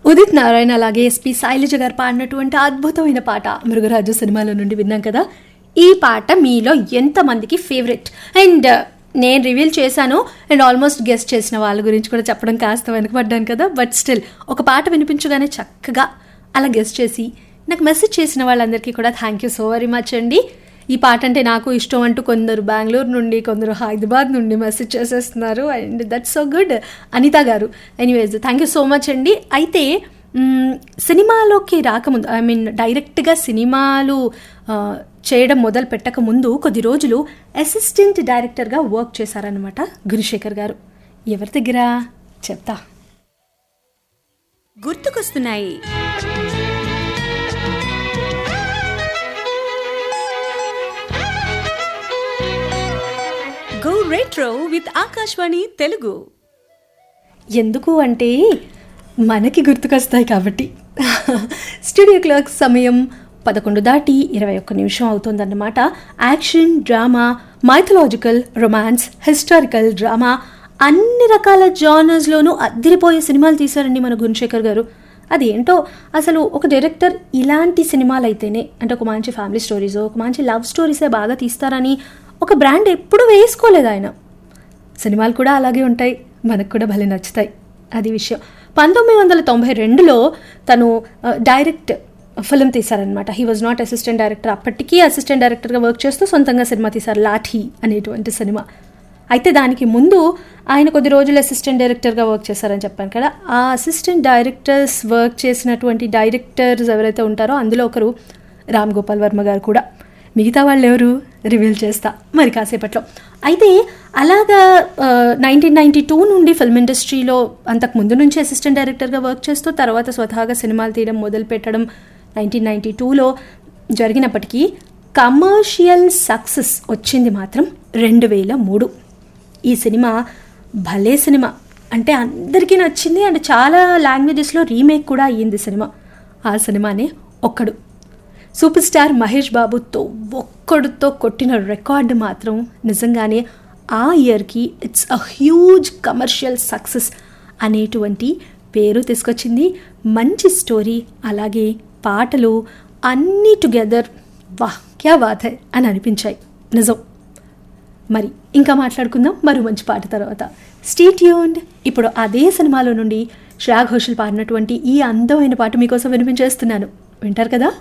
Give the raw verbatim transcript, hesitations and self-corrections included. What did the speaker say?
ఉదిత్ నారాయణ అలాగే ఎస్పి శైలజ గారు పాడినటువంటి అద్భుతమైన పాట మృగరాజు సినిమాలో నుండి విన్నాం కదా. ఈ పాట మీలో ఎంతమందికి ఫేవరెట్? అండ్ నేను రివీల్ చేశాను అండ్ ఆల్మోస్ట్ గెస్ట్ చేసిన వాళ్ళ గురించి కూడా చెప్పడం కాస్త వెనకబడ్డాను కదా. బట్ స్టిల్ ఒక పాట వినిపించగానే చక్కగా అలా గెస్ట్ చేసి నాకు మెసేజ్ చేసిన వాళ్ళందరికీ కూడా thank you so very much అండి. ఈ పాట అంటే నాకు ఇష్టం అంటూ కొందరు బెంగళూరు నుండి, కొందరు హైదరాబాద్ నుండి మెసేజ్ చేసేస్తున్నారు. And that's so good. Anitha గారు, anyways thank you so much అండి. అయితే సినిమాలోకి రాకముందు, ఐ మీన్ డైరెక్ట్గా సినిమాలు చేయడం మొదలు పెట్టక ముందు కొద్ది రోజులు అసిస్టెంట్ డైరెక్టర్గా వర్క్ చేశారనమాట గుణశేఖర్ గారు. ఎవరి దగ్గర చెప్తా. గుర్తుకొస్తున్నాయి go retro with Akashvani Telugu. ఎందుకు అంటే మనకి గుర్తుకొస్తాయి కాబట్టి. స్టూడియో క్లాక్ సమయం పదకొండు దాటి ఇరవై ఒక్క నిమిషం అవుతుందన్నమాట. Action, drama, mythological, romance, historical drama అన్ని రకాల జానర్స్లోనూ అదిరిపోయే సినిమాలు తీశారండి మన గుణశేఖర్ గారు. అదేంటో అసలు ఒక డైరెక్టర్ ఇలాంటి సినిమాలు అయితేనే, అంటే ఒక మంచి ఫ్యామిలీ స్టోరీసో ఒక మంచి లవ్ స్టోరీసే బాగా తీస్తారని ఒక బ్రాండ్ ఎప్పుడూ వేసుకోలేదు ఆయన. సినిమాలు కూడా అలాగే ఉంటాయి, మనకు కూడా భలే నచ్చుతాయి. అది విషయం. పంతొమ్మిది వందల తొంభై రెండులో తను direct film తీశారనమాట. He was not assistant director. అప్పటికీ అసిస్టెంట్ డైరెక్టర్గా వర్క్ చేస్తూ సొంతంగా సినిమా తీశారు, లాఠీ అనేటువంటి సినిమా. అయితే దానికి ముందు ఆయన కొద్ది రోజులు అసిస్టెంట్ డైరెక్టర్గా వర్క్ చేశారని చెప్పాను కదా. ఆ అసిస్టెంట్ డైరెక్టర్స్ వర్క్ చేసినటువంటి డైరెక్టర్స్ ఎవరైతే ఉంటారో అందులో ఒకరు రామ్ గోపాల్ వర్మ గారు కూడా. మిగతా వాళ్ళు ఎవరు రివీల్ చేస్తా మరి కాసేపట్లో. అయితే అలాగా నైన్టీన్ నైంటీ టూ నుండి ఫిల్మ్ ఇండస్ట్రీలో అంతకు ముందు నుంచి అసిస్టెంట్ డైరెక్టర్గా వర్క్ చేస్తూ తర్వాత స్వతహాగా సినిమాలు తీయడం మొదలు పెట్టడం నైన్టీన్ నైంటీ టూలో జరిగినప్పటికీ కమర్షియల్ సక్సెస్ వచ్చింది మాత్రం రెండు వేల మూడు. ఈ సినిమా భలే సినిమా, అంటే అందరికీ నచ్చింది. అండ్ చాలా లాంగ్వేజెస్లో రీమేక్ కూడా అయ్యింది సినిమా. ఆ సినిమానే ఒక్కడు. సూపర్ స్టార్ మహేష్ బాబుతో ఒక్కడుతో కొట్టిన రికార్డు మాత్రం నిజంగానే ఆ ఇయర్కి it's a huge commercial success అనేటువంటి పేరు తీసుకొచ్చింది. మంచి స్టోరీ, అలాగే పాటలు అన్నీ టుగెదర్ వాహ్ క్యా బాత్ హై అని అనిపించాయి. నిజం. మరి ఇంకా మాట్లాడుకుందాం మరో మంచి పాట తర్వాత. Stay tuned. ఇప్పుడు అదే సినిమాలో నుండి శ్రేయా ఘోషల్ పాడినటువంటి ఈ అందమైన పాట మీకోసం వినిపించేస్తున్నాను. వింటారు కదా.